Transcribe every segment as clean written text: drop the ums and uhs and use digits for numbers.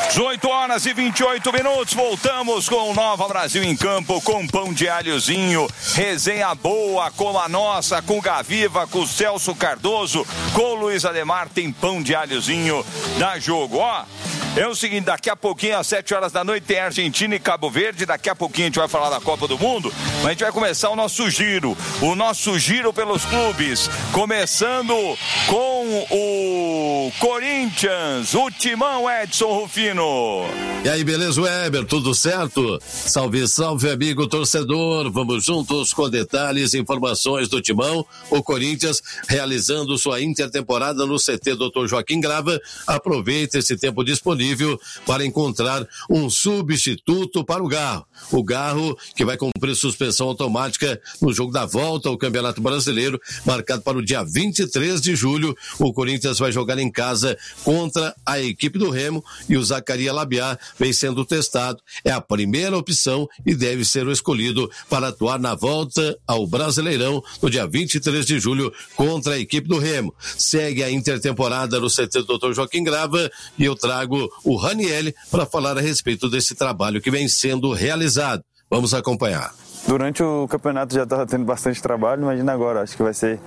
18h28, voltamos com Nova Brasil em Campo, com Pão de Alhozinho, resenha boa, como a nossa, com Gaviva, com Celso Cardoso, com Luiz Ademar, tem Pão de Alhozinho, dá jogo, ó. É o seguinte, daqui a pouquinho, às 7 horas da noite, tem Argentina e Cabo Verde. Daqui a pouquinho a gente vai falar da Copa do Mundo, mas a gente vai começar o nosso giro pelos clubes, começando com o Corinthians, o Timão, Edson Rufino. E aí, beleza, Weber, tudo certo? Salve, salve, amigo torcedor, vamos juntos com detalhes e informações do Timão. O Corinthians realizando sua intertemporada no CT Dr. Joaquim Grava. Aproveita esse tempo disponível para encontrar um substituto para o Garro. O Garro que vai cumprir suspensão automática no jogo da volta ao Campeonato Brasileiro, marcado para o dia 23 de julho. O Corinthians vai jogar em casa contra a equipe do Remo e o Zacarias Labiá vem sendo testado. É a primeira opção e deve ser o escolhido para atuar na volta ao Brasileirão no dia 23 de julho contra a equipe do Remo. Segue a intertemporada no CT Dr. Joaquim Grava e eu trago o Ranielli para falar a respeito desse trabalho que vem sendo realizado. Vamos acompanhar. Durante o campeonato já estava tendo bastante trabalho, imagina agora, acho que vai ser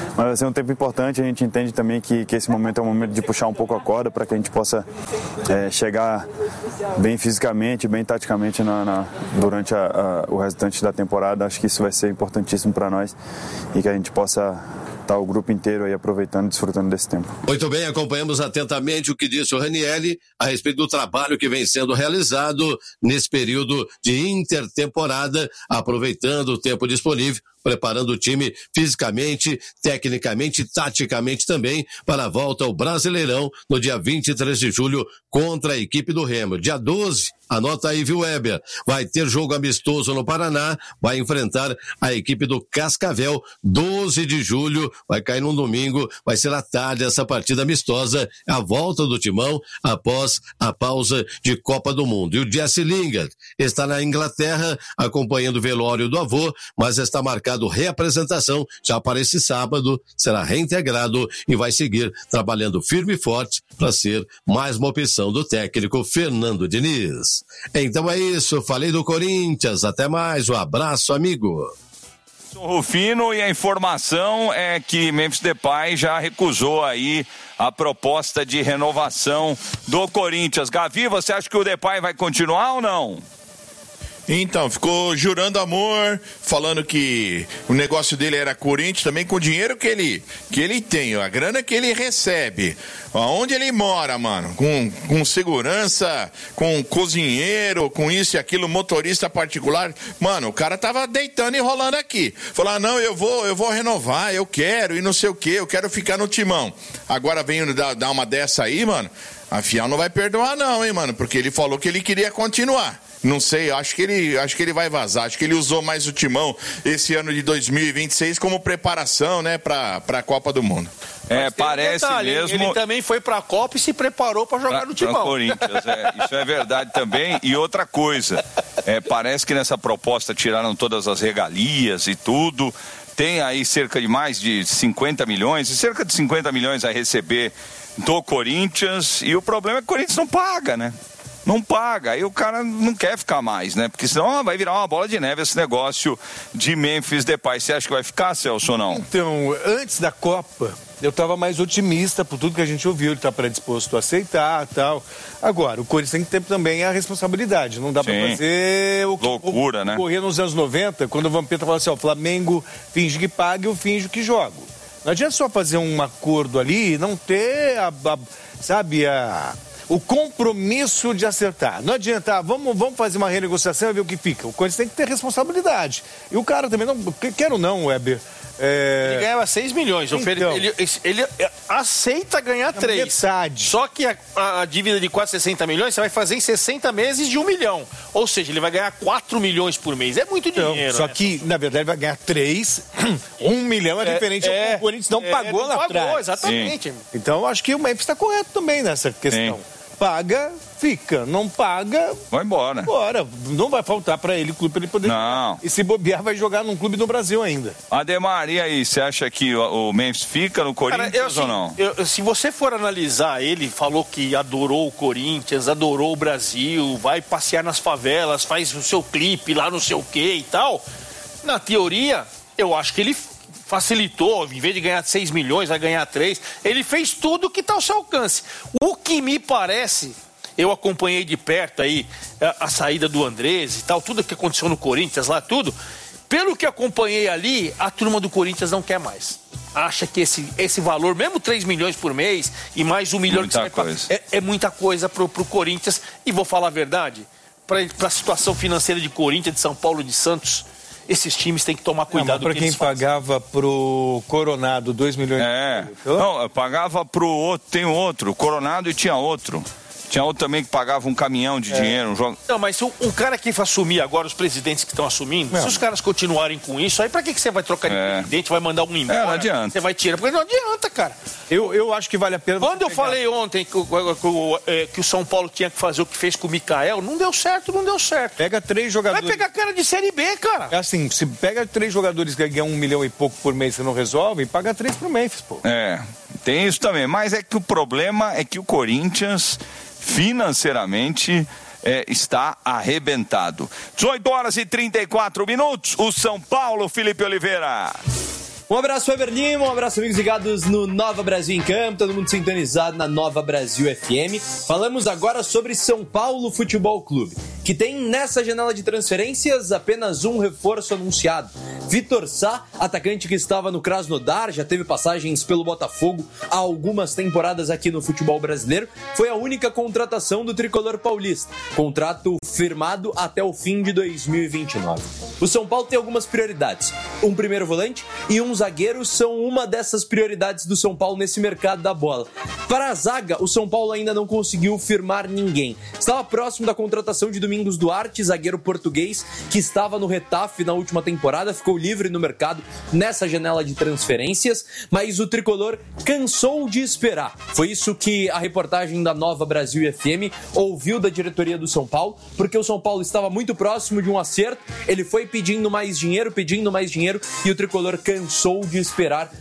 um tempo importante. A gente entende também que esse momento é um momento de puxar um pouco a corda para que a gente possa chegar bem fisicamente, bem taticamente durante o restante da temporada. Acho que isso vai ser importantíssimo para nós e que a gente possa estar o grupo inteiro aí aproveitando e desfrutando desse tempo. Muito bem, acompanhamos atentamente o que disse o Ranielli a respeito do trabalho que vem sendo realizado nesse período de intertemporada, aproveitando o tempo disponível, preparando o time fisicamente, tecnicamente e taticamente também para a volta ao Brasileirão no dia 23 de julho contra a equipe do Remo. Dia 12, anota aí, viu, Weber? Vai ter jogo amistoso no Paraná, vai enfrentar a equipe do Cascavel, 12 de julho, vai cair num domingo, vai ser à tarde essa partida amistosa, a volta do Timão após a pausa de Copa do Mundo. E o Jesse Lingard está na Inglaterra acompanhando o velório do avô, mas está marcado reapresentação já para esse sábado, será reintegrado e vai seguir trabalhando firme e forte para ser mais uma opção do técnico Fernando Diniz. Então é isso, falei do Corinthians, até mais, um abraço, amigo. Rufino, e a informação é que Memphis Depay já recusou aí a proposta de renovação do Corinthians. Gavi, você acha que o Depay vai continuar ou não? Então, ficou jurando amor, falando que o negócio dele era Corinthians, também com o dinheiro que ele tem, a grana que ele recebe. Onde ele mora, mano, com segurança, com cozinheiro, com isso e aquilo, motorista particular. Mano, o cara tava deitando e rolando aqui. Falar, não, eu vou renovar, eu quero e não sei o que, eu quero ficar no Timão. Agora vem dar uma dessa aí, mano, a Fiel não vai perdoar não, hein, mano, porque ele falou que ele queria continuar. Não sei, acho que ele vai vazar. Acho que ele usou mais o Timão esse ano de 2026 como preparação, né, pra Copa do Mundo. Parece mesmo. Ele também foi pra Copa e se preparou pra jogar no Timão. Corinthians, isso é verdade também. E outra coisa, parece que nessa proposta tiraram todas as regalias e tudo. Tem aí cerca de mais de 50 milhões, e cerca de 50 milhões a receber do Corinthians. E o problema é que o Corinthians não paga, né? Não paga, aí o cara não quer ficar mais, né? Porque senão vai virar uma bola de neve esse negócio de Memphis Depay. Você acha que vai ficar, Celso, ou não? Então, antes da Copa, eu estava mais otimista por tudo que a gente ouviu, ele está predisposto a aceitar e tal. Agora, o Corinthians tem que ter também a responsabilidade, não dá para fazer o que loucura, né? Correr nos anos 90, quando o Vampeta falava assim, o Flamengo finge que paga e eu finjo que jogo. Não adianta só fazer um acordo ali e não ter o compromisso de acertar. Não adianta, vamos fazer uma renegociação e ver o que fica. O Corinthians tem que ter responsabilidade. E o cara também, não quer ou não, Weber. Ele ganhava 6 milhões. Então, ele aceita ganhar 3. Metade. Só que a dívida de quase 60 milhões, você vai fazer em 60 meses de 1 milhão. Ou seja, ele vai ganhar 4 milhões por mês. É muito dinheiro. Só que, na verdade, vai ganhar 3. 1 milhão é diferente. O Corinthians não pagou lá atrás. Exatamente. Sim. Então, acho que o Memphis está correto também nessa questão. Sim. paga, fica. Não paga, vai embora. Não vai faltar para ele clube para ele poder jogar. E se bobear, vai jogar num clube no Brasil ainda. Ademar, e aí, você acha que o Memphis fica no Corinthians ou não? Se você for analisar, ele falou que adorou o Corinthians, adorou o Brasil, vai passear nas favelas, faz o seu clipe lá, não sei o que e tal. Na teoria, eu acho que ele facilitou, em vez de ganhar 6 milhões, vai ganhar 3. Ele fez tudo que está ao seu alcance. O que me parece, eu acompanhei de perto aí a saída do Andrés e tal, tudo que aconteceu no Corinthians lá, tudo. Pelo que acompanhei ali, a turma do Corinthians não quer mais. Acha que esse valor, mesmo 3 milhões por mês e mais 1 milhão que é muita coisa pro Corinthians. E vou falar a verdade, para a situação financeira de Corinthians, de São Paulo, de Santos, esses times têm que tomar cuidado. Para quem pagava pro Coronado 2 milhões. Não, eu pagava pro outro, tem outro, Coronado e tinha outro. Tinha outro também que pagava um caminhão de dinheiro. Não, mas se um cara que assumir agora, os presidentes que estão assumindo, se os caras continuarem com isso, aí pra que você vai trocar de presidente, vai mandar um embora? Não adianta. Você vai tirar, porque não adianta, cara. Eu acho que vale a pena. Quando eu falei ontem que o São Paulo tinha que fazer o que fez com o Mikael, não deu certo. Pega 3 jogadores. Vai pegar cara de Série B, cara. É assim, se pega 3 jogadores que ganham 1 milhão e pouco por mês e não resolve, paga 3 pro Memphis, pô. Tem isso também. Mas é que o problema é que o Corinthians financeiramente está arrebentado. 18h34, o São Paulo, Felipe Oliveira. Um abraço, Weber Lima, um abraço, amigos ligados no Nova Brasil em Campo, todo mundo sintonizado na Nova Brasil FM. Falamos agora sobre São Paulo Futebol Clube, que tem nessa janela de transferências apenas um reforço anunciado. Vitor Sá, atacante que estava no Krasnodar, já teve passagens pelo Botafogo há algumas temporadas aqui no futebol brasileiro, foi a única contratação do tricolor paulista, contrato firmado até o fim de 2029. O São Paulo tem algumas prioridades, um primeiro volante e um zagueiro são uma dessas prioridades do São Paulo nesse mercado da bola. Para a zaga, o São Paulo ainda não conseguiu firmar ninguém. Estava próximo da contratação de Domingos Duarte, zagueiro português, que estava no Retafe na última temporada, ficou livre no mercado nessa janela de transferências, mas o tricolor cansou de esperar. Foi isso que a reportagem da Nova Brasil FM ouviu da diretoria do São Paulo, porque o São Paulo estava muito próximo de um acerto, ele foi pedindo mais dinheiro, e o tricolor cansou de esperar.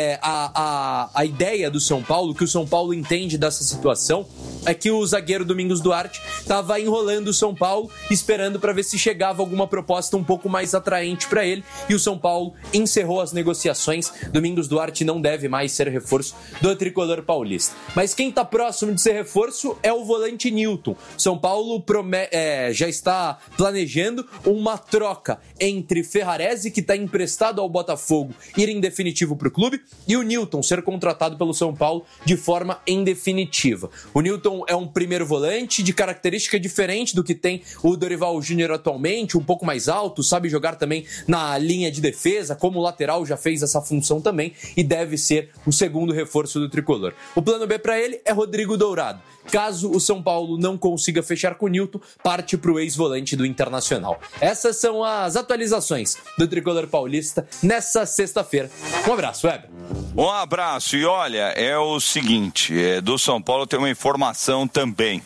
A ideia do São Paulo, que o São Paulo entende dessa situação, é que o zagueiro Domingos Duarte estava enrolando o São Paulo, esperando para ver se chegava alguma proposta um pouco mais atraente para ele, e o São Paulo encerrou as negociações. Domingos Duarte não deve mais ser reforço do tricolor paulista. Mas quem está próximo de ser reforço é o volante Nilton. São Paulo já está planejando uma troca entre Ferrarese, que está emprestado ao Botafogo, ir em definitivo para o clube, e o Nilton ser contratado pelo São Paulo de forma em definitiva. O Nilton é um primeiro volante de característica diferente do que tem o Dorival Júnior atualmente, um pouco mais alto, sabe jogar também na linha de defesa, como lateral já fez essa função também, e deve ser o segundo reforço do tricolor. O plano B para ele é Rodrigo Dourado. Caso o São Paulo não consiga fechar com o Nilton, parte para o ex-volante do Internacional. Essas são as atualizações do tricolor paulista nessa sexta-feira. Um abraço, Weber. Um abraço. E olha, é o seguinte, do São Paulo tem uma informação também.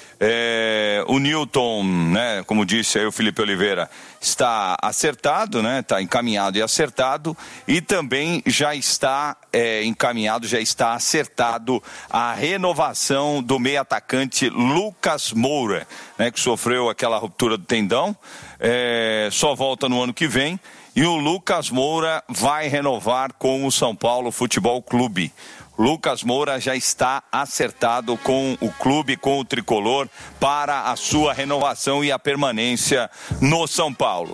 O Nilton, né, como disse aí o Felipe Oliveira, está acertado, né, está encaminhado e acertado, e também já está encaminhado, já está acertado a renovação do meio atacante Lucas Moura, né, que sofreu aquela ruptura do tendão, só volta no ano que vem, e o Lucas Moura vai renovar com o São Paulo Futebol Clube. Lucas Moura já está acertado com o clube, com o tricolor, para a sua renovação e a permanência no São Paulo.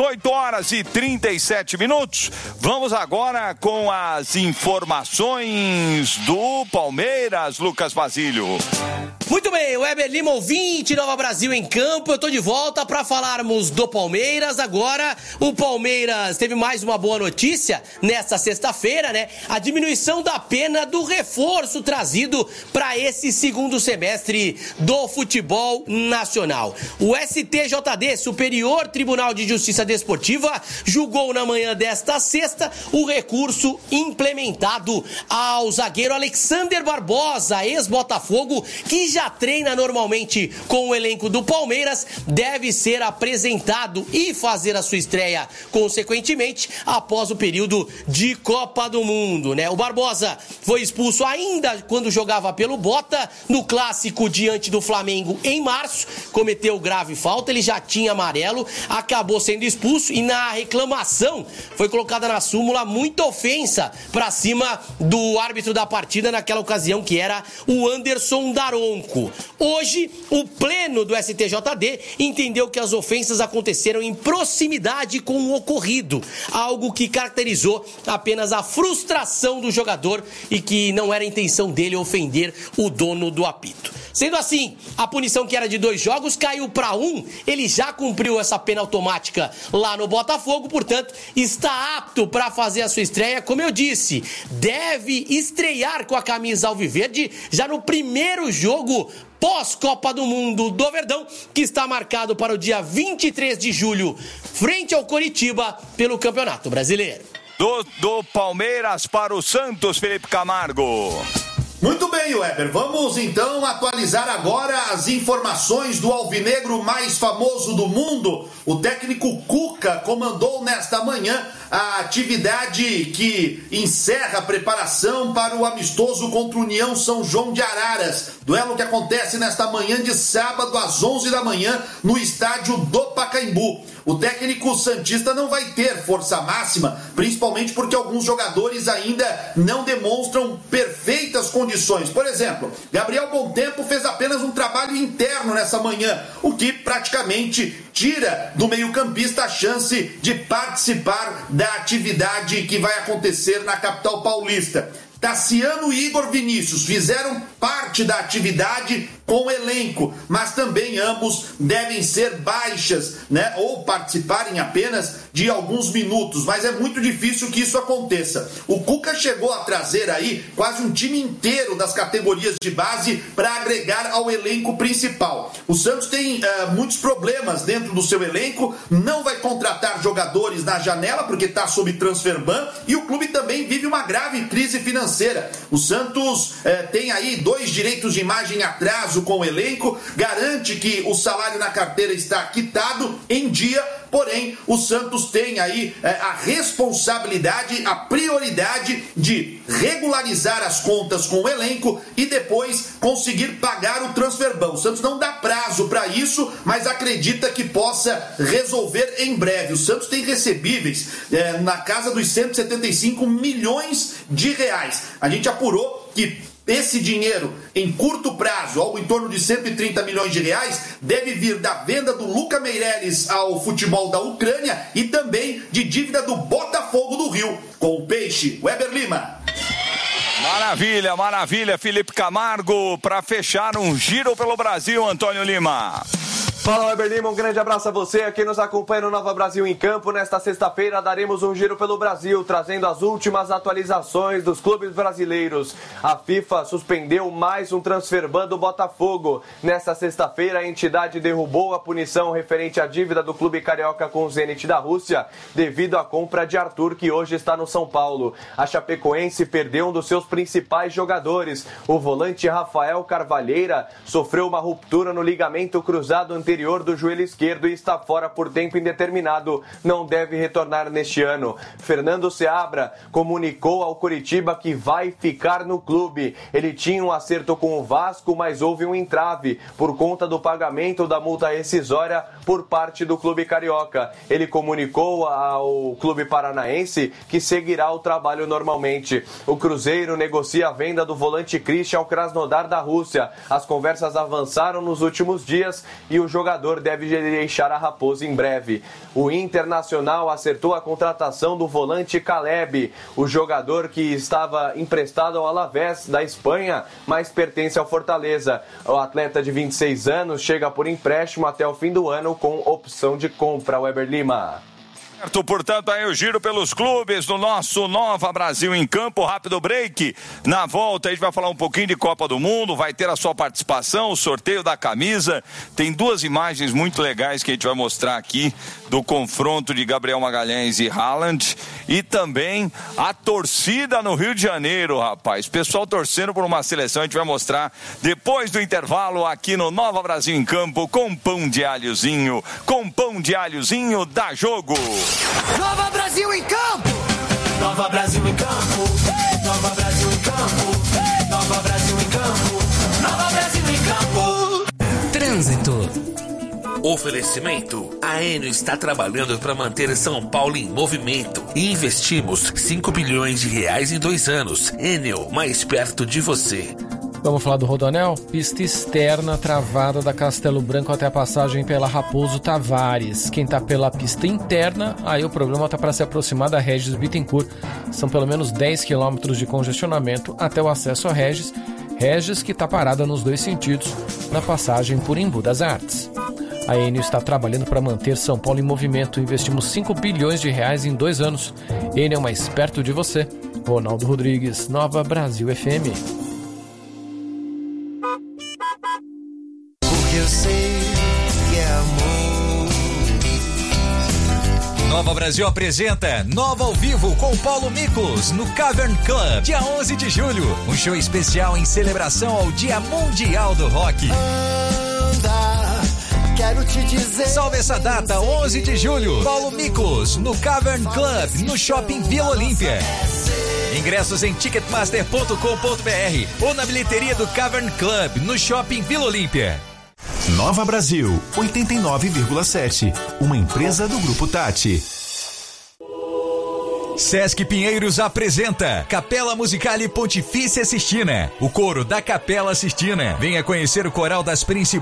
18h37. Vamos agora com as informações do Palmeiras, Lucas Basílio. Muito bem, Weber Lima, ouvinte, Nova Brasil em Campo. Eu tô de volta para falarmos do Palmeiras. Agora, o Palmeiras teve mais uma boa notícia nessa sexta-feira, né? A diminuição da pena do reforço trazido para esse segundo semestre do futebol nacional. O STJD, Superior Tribunal de Justiça Desportiva, julgou na manhã desta sexta o recurso implementado ao zagueiro Alexander Barbosa, ex-Botafogo, que já treina normalmente com o elenco do Palmeiras, deve ser apresentado e fazer a sua estreia, consequentemente, após o período de Copa do Mundo, né? O Barbosa foi expulso ainda quando jogava pelo Bota, no clássico diante do Flamengo em março, cometeu grave falta, ele já tinha amarelo, acabou sendo expulso e na reclamação foi colocada na súmula muita ofensa para cima do árbitro da partida naquela ocasião, que era o Anderson Daronco. Hoje, o pleno do STJD entendeu que as ofensas aconteceram em proximidade com o ocorrido, algo que caracterizou apenas a frustração do jogador e que não era a intenção dele ofender o dono do apito. Sendo assim, a punição, que era de 2 jogos, caiu para 1. Ele já cumpriu essa pena automática lá no Botafogo, portanto, está apto para fazer a sua estreia. Como eu disse, deve estrear com a camisa alviverde já no primeiro jogo pós-Copa do Mundo do Verdão, que está marcado para o dia 23 de julho, frente ao Coritiba, pelo Campeonato Brasileiro. Do Palmeiras para o Santos, Felipe Camargo. Muito bem, Weber. Vamos então atualizar agora as informações do alvinegro mais famoso do mundo. O técnico Cuca comandou nesta manhã a atividade que encerra a preparação para o amistoso contra o União São João de Araras. Duelo que acontece nesta manhã de sábado às 11 da manhã no estádio do Pacaembu. O técnico santista não vai ter força máxima, principalmente porque alguns jogadores ainda não demonstram perfeitas condições. Por exemplo, Gabriel Bontempo fez apenas um trabalho interno nessa manhã, o que praticamente tira do meio-campista a chance de participar da atividade que vai acontecer na capital paulista. Tassiano e Igor Vinícius fizeram parte da atividade com o elenco, mas também ambos devem ser baixas, né? Ou participarem apenas de alguns minutos, mas é muito difícil que isso aconteça. O Cuca chegou a trazer aí quase um time inteiro das categorias de base para agregar ao elenco principal. O Santos tem muitos problemas dentro do seu elenco, não vai contratar jogadores na janela porque está sob transfer ban, e o clube também vive uma grave crise financeira. O Santos tem aí 2 direitos de imagem em atraso com o elenco, garante que o salário na carteira está quitado em dia, porém o Santos tem aí a responsabilidade, a prioridade de regularizar as contas com o elenco e depois conseguir pagar o transfer ban. O Santos não dá prazo para isso, mas acredita que possa resolver em breve. O Santos tem recebíveis na casa dos 175 milhões de reais. A gente apurou que esse dinheiro, em curto prazo, algo em torno de 130 milhões de reais, deve vir da venda do Luca Meireles ao futebol da Ucrânia e também de dívida do Botafogo do Rio com o Peixe. Weber Lima. Maravilha, maravilha, Felipe Camargo. Para fechar um giro pelo Brasil, Antônio Lima. Fala, Weber Lima, um grande abraço a você que nos acompanha no Nova Brasil em Campo. Nesta sexta-feira daremos um giro pelo Brasil, trazendo as últimas atualizações dos clubes brasileiros. A FIFA suspendeu mais um transfer ban do Botafogo. Nesta sexta-feira, a entidade derrubou a punição referente à dívida do clube carioca com o Zenit da Rússia, devido à compra de Arthur, que hoje está no São Paulo. A Chapecoense perdeu um dos seus principais jogadores. O volante Rafael Carvalheira sofreu uma ruptura no ligamento cruzado anterior do joelho esquerdo e está fora por tempo indeterminado, não deve retornar neste ano. Fernando Seabra comunicou ao Coritiba que vai ficar no clube. Ele tinha um acerto com o Vasco, mas houve um entrave por conta do pagamento da multa rescisória por parte do clube carioca. Ele comunicou ao clube paranaense que seguirá o trabalho normalmente. O Cruzeiro negocia a venda do volante Christian ao Krasnodar da Rússia. As conversas avançaram nos últimos dias e o jogador deve deixar a Raposa em breve. O Internacional acertou a contratação do volante Caleb, o jogador que estava emprestado ao Alavés da Espanha, mas pertence ao Fortaleza. O atleta de 26 anos chega por empréstimo até o fim do ano com opção de compra. Weber Lima. Portanto, aí o giro pelos clubes do nosso Nova Brasil em Campo. Rápido break. Na volta, a gente vai falar um pouquinho de Copa do Mundo. Vai ter a sua participação, o sorteio da camisa. Tem duas imagens muito legais que a gente vai mostrar aqui do confronto de Gabriel Magalhães e Haaland. E também a torcida no Rio de Janeiro, rapaz. Pessoal torcendo por uma seleção. A gente vai mostrar depois do intervalo aqui no Nova Brasil em Campo com pão de alhozinho. Com pão de alhozinho, dá jogo. Nova Brasil em Campo! Nova Brasil em Campo! Nova Brasil em Campo! Nova Brasil em Campo! Nova Brasil em Campo! Trânsito. Oferecimento. A Enel está trabalhando para manter São Paulo em movimento. Investimos 5 bilhões de reais em 2 anos. Enel, mais perto de você. Vamos falar do Rodoanel? Pista externa travada da Castelo Branco até a passagem pela Raposo Tavares. Quem tá pela pista interna, aí o problema tá para se aproximar da Regis Bittencourt. São pelo menos 10 quilômetros de congestionamento até o acesso a Regis. Regis que tá parada nos 2 sentidos na passagem por Embu das Artes. A Enel está trabalhando para manter São Paulo em movimento. Investimos 5 bilhões de reais em 2 anos. Enel mais perto de você. Ronaldo Rodrigues, Nova Brasil FM. Eu sei que é amor. Nova Brasil apresenta Nova ao Vivo com Paulo Miklos no Cavern Club, dia 11 de julho. Um show especial em celebração ao Dia Mundial do Rock. Anda, quero te dizer. Salve essa data, 11 de julho. Paulo Miklos no Cavern Club, no Shopping Vila Olímpia. Ingressos em ticketmaster.com.br ou na bilheteria do Cavern Club, no Shopping Vila Olímpia. Nova Brasil, 89,7. Uma empresa do Grupo Tati. Sesc Pinheiros apresenta Capela Musicale Pontifícia Sistina, o coro da Capela Sistina. Venha conhecer o coral das principais